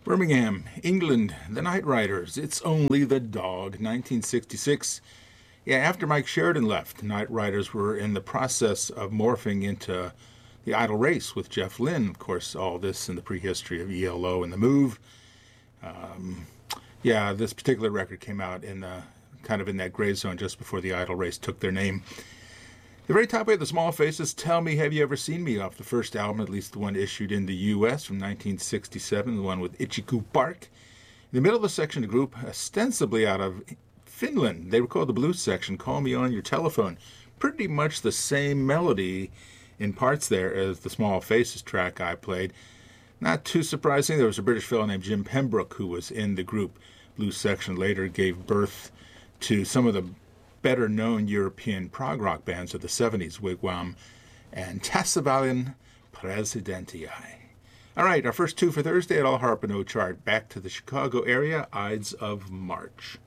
Birmingham, England, the Night Riders, It's Only the Dog, 1966. Yeah, after Mike Sheridan left, the Night Riders were in the process of morphing into the Idle Race with Jeff Lynne. Of course, all this in the prehistory of ELO and The Move. Yeah, this particular record came out in kind of in that gray zone just before the Idle Race took their name. The very top of the Small Faces, Tell Me Have You Ever Seen Me, off the first album, at least the one issued in the U.S. from 1967, the one with Ichiku Park. In the middle of the section, the group, ostensibly out of Finland, they were called the Blues Section, Call Me On Your Telephone. Pretty much the same melody in parts there as the Small Faces track I played. Not too surprising, there was a British fellow named Jim Pembroke who was in the group. Blues Section later gave birth to some of the better-known European prog rock bands of the 70s, Wigwam and Tassavallion Presidentii. All right, our first two for Thursday at All Harp and O Chart. Back to the Chicago area, Ides of March.